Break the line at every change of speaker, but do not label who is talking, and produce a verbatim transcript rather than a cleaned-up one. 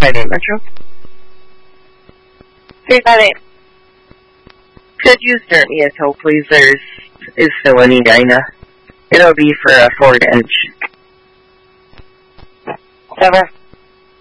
by name, Metro?
Say by name.
Could you start me a toe, please? There's is still a Nina. It'll be for a four inch.
Never.